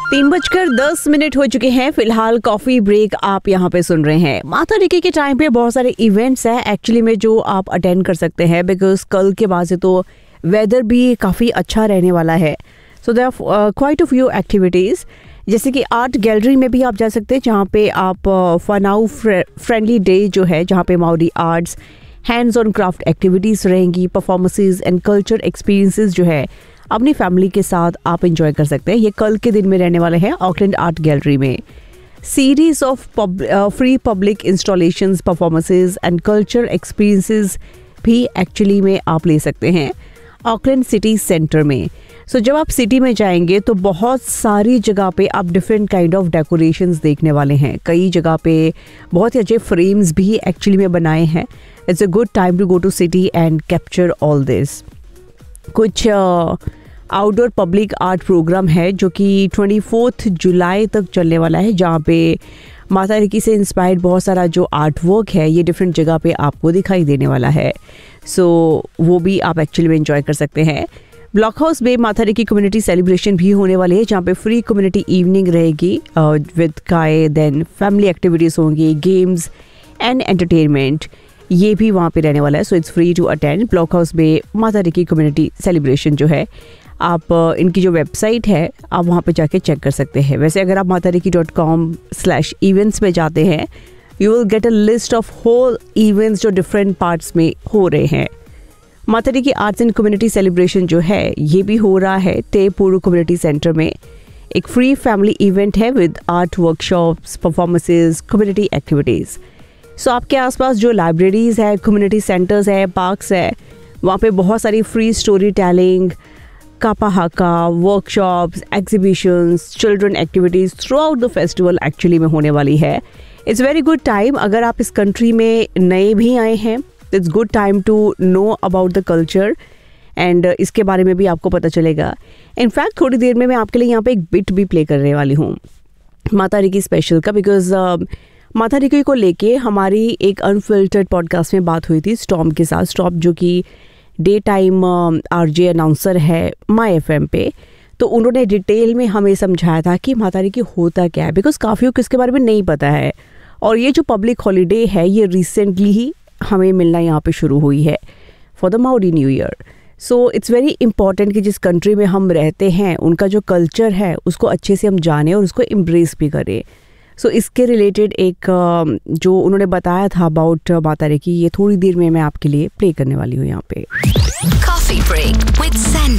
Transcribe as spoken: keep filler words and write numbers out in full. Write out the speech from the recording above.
तीन बजकर दस मिनट हो चुके हैं। फिलहाल कॉफी ब्रेक आप यहाँ पे सुन रहे हैं। माता टिकी के टाइम पे बहुत सारे इवेंट्स हैं एक्चुअली में जो आप अटेंड कर सकते हैं, बिकॉज कल के बाद से तो वेदर भी काफ़ी अच्छा रहने वाला है। So there are quite a few activities, जैसे कि आर्ट गैलरी में भी आप जा सकते हैं, जहाँ पे आप फनाउ फ्रेंडली डे जो है, जहाँ पे Maori arts, hands on craft activities रहेंगी, परफॉर्मेंसेज एंड कल्चर एक्सपीरियंसेस जो है अपनी फैमिली के साथ आप इंजॉय कर सकते हैं। ये कल के दिन में रहने वाले हैं ऑकलैंड आर्ट गैलरी में। Series of free public installations, performances and culture experiences भी एक्चुअली में आप ले सकते हैं ऑकलैंड सिटी सेंटर में। सो so, जब आप सिटी में जाएंगे तो बहुत सारी जगह पे आप डिफरेंट काइंड ऑफ डेकोरेशंस देखने वाले हैं। कई जगह पे बहुत ही अच्छे फ्रेम्स भी एक्चुअली में बनाए हैं। It's a good time to go to city and capture all this. कुछ आउटडोर पब्लिक आर्ट प्रोग्राम है जो कि चौबीस जुलाई तक चलने वाला है, जहाँ पे माता टिकी से इंस्पायर्ड बहुत सारा जो आर्ट वर्क है ये डिफरेंट जगह पे आपको दिखाई देने वाला है। सो so, वो भी आप एक्चुअली में एंजॉय कर सकते हैं। ब्लॉक हाउस में माता टिकी कम्युनिटी सेलिब्रेशन भी होने वाली है, जहाँ पे फ्री कम्युनिटी इवनिंग रहेगी विद काय, देन फैमिली एक्टिविटीज़ होंगी, गेम्स एंड एंटरटेनमेंट, ये भी वहाँ पे रहने वाला है। So it's free to attend block house में माता टिकी कम्युनिटी सेलिब्रेशन जो है। आप इनकी जो वेबसाइट है आप वहाँ पे जाके चेक कर सकते हैं। वैसे अगर आप माता टिकी डॉट कॉम स्लैश इवेंट्स में जाते हैं, you will get a list of whole events जो डिफरेंट पार्ट्स में हो रहे हैं। माता टिकी आर्ट्स एंड कम्युनिटी सेलिब्रेशन जो है ये भी हो रहा है टेपूरू कम्युनिटी सेंटर में। एक फ्री फैमिली इवेंट है with art workshops, performances, community activities. सो आपके आसपास जो लाइब्रेरीज़ है, कम्युनिटी सेंटर्स है, पार्क्स है, वहाँ पे बहुत सारी फ्री स्टोरी टेलिंग, कापा हाका, workshops, exhibitions, children activities through out the festival actually में होने वाली है। It's very good time. अगर आप इस कंट्री में नए भी आए हैं, it's good time to know about the culture and इसके बारे में भी आपको पता चलेगा। इनफैक्ट थोड़ी देर में मैं आपके लिए यहाँ पे एक बिट भी प्ले करने वाली हूँ माता टिकी स्पेशल का, बिकॉज uh, माता टिकी को लेके हमारी एक अनफिल्टर्ड पॉडकास्ट में बात हुई थी स्टॉम के साथ। स्टॉम जो कि डे टाइम आरजे अनाउंसर है माई एफएम पे, तो उन्होंने डिटेल में हमें समझाया था कि माता टिकी होता क्या है, बिकॉज काफ़ी को इसके बारे में नहीं पता है। और ये जो पब्लिक हॉलीडे है ये रिसेंटली ही हमें मिलना यहाँ पे शुरू हुई है for the Maori new year. So it's very important कि जिस कंट्री में हम रहते हैं उनका जो कल्चर है उसको अच्छे से हम जानें और उसको एम्ब्रेस भी करें। सो so, इसके रिलेटेड एक जो उन्होंने बताया था अबाउट माता टिकी, ये थोड़ी देर में मैं आपके लिए प्ले करने वाली हूँ यहाँ पे। Coffee break with